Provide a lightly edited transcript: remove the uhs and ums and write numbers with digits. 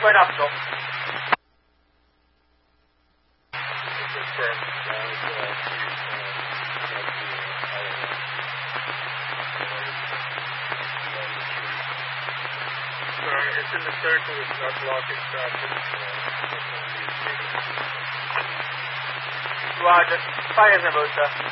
going up, so. It's in the circle, it's not blocking traffic. Roger. Fire them out, sir.